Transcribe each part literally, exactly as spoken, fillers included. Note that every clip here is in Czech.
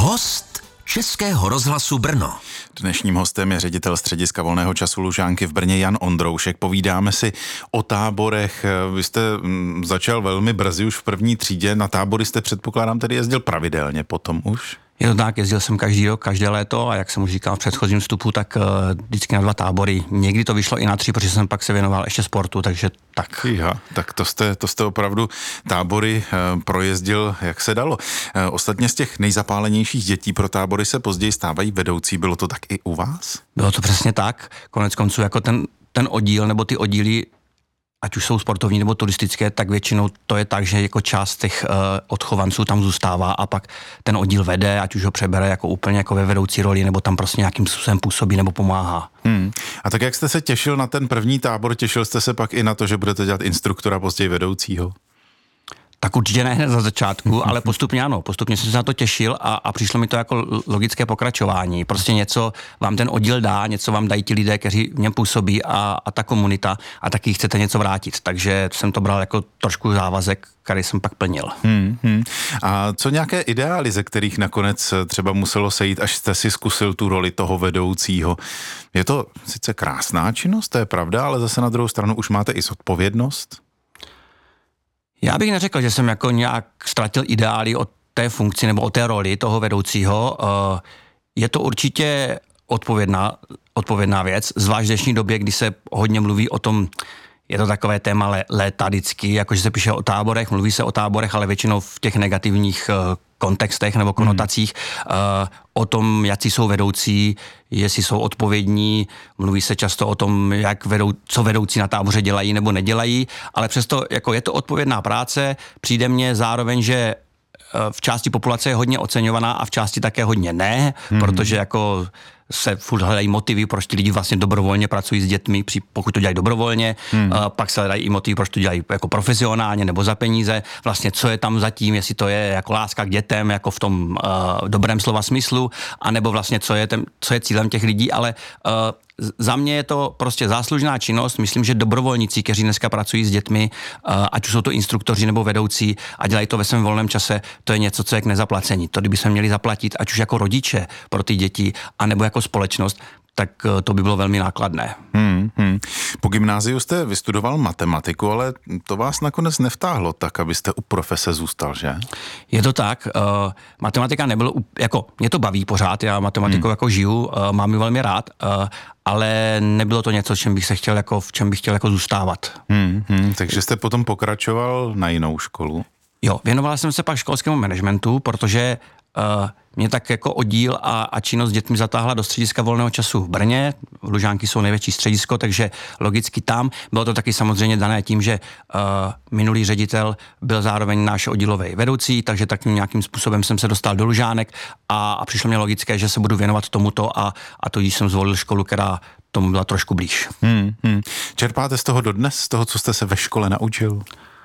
Host Českého rozhlasu Brno. Dnešním hostem je ředitel střediska volného času Lužánky v Brně Jan Ondroušek. Povídáme si o táborech. Vy jste začal velmi brzy už v první třídě. Na tábory jste, předpokládám, tedy jezdil pravidelně potom už? Je to tak, jezdil jsem každý rok, každé léto a jak jsem už říkal v předchozím vstupu, tak uh, vždycky na dva tábory. Někdy to vyšlo i na tři, protože jsem pak se věnoval ještě sportu, takže tak. Iha, tak to jste, to jste opravdu tábory uh, projezdil, jak se dalo. Uh, ostatně z těch nejzapálenějších dětí pro tábory se později stávají vedoucí. Bylo to tak i u vás? Bylo to přesně tak. Konec konců jako ten, ten oddíl nebo ty oddíly, ať už jsou sportovní nebo turistické, tak většinou to je tak, že jako část těch uh, odchovanců tam zůstává a pak ten oddíl vede, ať už ho přebere jako úplně jako ve vedoucí roli, nebo tam prostě nějakým způsobem působí nebo pomáhá. Hmm. A tak jak jste se těšil na ten první tábor, těšil jste se pak i na to, že budete dělat instruktora, později vedoucího? Tak určitě ne hned za začátku, ale postupně ano, postupně jsem se na to těšil a, a přišlo mi to jako logické pokračování. Prostě něco vám ten oddíl dá, něco vám dají ti lidé, kteří v něm působí a, a ta komunita a taky chcete něco vrátit. Takže jsem to bral jako trošku závazek, který jsem pak plnil. Hmm, hmm. A co nějaké ideály, ze kterých nakonec třeba muselo sejít, až jste si zkusil tu roli toho vedoucího? Je to sice krásná činnost, to je pravda, ale zase na druhou stranu už máte i zodpovědnost? Já bych neřekl, že jsem jako nějak ztratil ideály od té funkci nebo od té roli toho vedoucího. Je to určitě odpovědná, odpovědná věc, zvlášť v dnešní době, kdy se hodně mluví o tom, je to takové téma lé, léta vždycky, jakože se píše o táborech, mluví se o táborech, ale většinou v těch negativních kontextech nebo konotacích hmm. o tom, jaký jsou vedoucí, jestli jsou odpovědní, mluví se často o tom, jak vedou, co vedoucí na táboře dělají nebo nedělají, ale přesto jako je to odpovědná práce, přijde mně zároveň, že v části populace je hodně oceňovaná a v části také hodně ne, hmm. protože jako se furt hledají motivy, proč ty lidi vlastně dobrovolně pracují s dětmi, pokud to dělají dobrovolně, hmm. pak se hledají i motivy, proč to dělají jako profesionálně nebo za peníze, vlastně co je tam zatím, jestli to je jako láska k dětem, jako v tom uh, dobrém slova smyslu, anebo vlastně co je, ten, co je cílem těch lidí, ale uh, za mě je to prostě záslužná činnost, myslím, že dobrovolníci, kteří dneska pracují s dětmi, uh, ať už jsou to instruktoři nebo vedoucí a dělají to ve svém volném čase, to je něco, co je k nezaplacení. To, kdyby jsme měli zaplatit, ať už jako rodiče pro ty děti, anebo jako společnost, tak to by bylo velmi nákladné. Hmm, hmm. Po gymnáziu jste vystudoval matematiku, ale to vás nakonec nevtáhlo tak, abyste u profese zůstal, že? Je to tak. Uh, matematika nebylo, jako mě to baví pořád, já matematikou hmm. jako žiju, uh, mám ji velmi rád, uh, ale nebylo to něco, čem bych se chtěl jako, v čem bych chtěl jako zůstávat. Hmm, hmm. Takže jste potom pokračoval na jinou školu? Jo, věnoval jsem se pak školskému managementu, protože uh, mě tak jako oddíl a, a činnost s dětmi zatáhla do střediska volného času v Brně. Lužánky jsou největší středisko, takže logicky tam. Bylo to taky samozřejmě dané tím, že uh, minulý ředitel byl zároveň náš oddílový vedoucí, takže takým nějakým způsobem jsem se dostal do Lužánek a, a přišlo mě logické, že se budu věnovat tomuto a, a to jsem zvolil školu, která tomu byla trošku blíž. Hmm, hmm. Čerpáte z toho dodnes, z toho, co jste se ve škole naučil?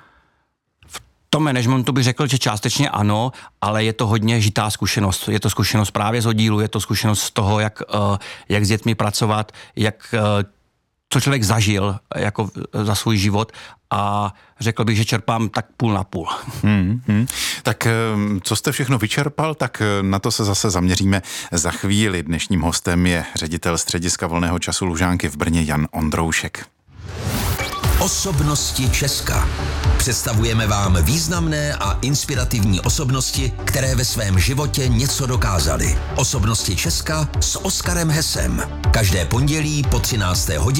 To managementu bych řekl, že částečně ano, ale je to hodně žitá zkušenost. Je to zkušenost právě z oddílu, je to zkušenost z toho, jak, jak s dětmi pracovat, jak, co člověk zažil jako za svůj život a řekl bych, že čerpám tak půl na půl. Hmm, hmm. Tak co jste všechno vyčerpal, tak na to se zase zaměříme za chvíli. Dnešním hostem je ředitel střediska volného času Lužánky v Brně Jan Ondroušek. Osobnosti Česka. Představujeme vám významné a inspirativní osobnosti, které ve svém životě něco dokázaly. Osobnosti Česka s Oskarem Hesem. Každé pondělí po třinácté hodině